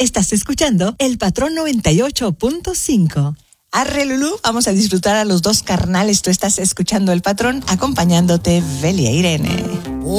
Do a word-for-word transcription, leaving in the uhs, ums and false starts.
Estás escuchando El Patrón noventa y ocho punto cinco. Arre Lulú, vamos a disfrutar a los dos carnales. Tú estás escuchando El Patrón, acompañándote Belia Irene.